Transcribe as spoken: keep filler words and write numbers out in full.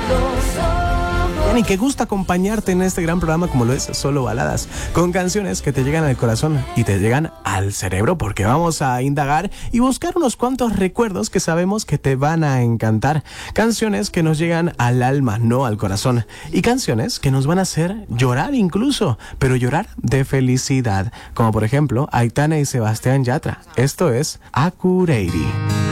Y que gusta acompañarte en este gran programa como lo es Solo Baladas, con canciones que te llegan al corazón y te llegan al cerebro, porque vamos a indagar y buscar unos cuantos recuerdos que sabemos que te van a encantar. Canciones que nos llegan al alma, no al corazón, y canciones que nos van a hacer llorar incluso, pero llorar de felicidad, como por ejemplo Aitana y Sebastián Yatra. Esto es Akureiri.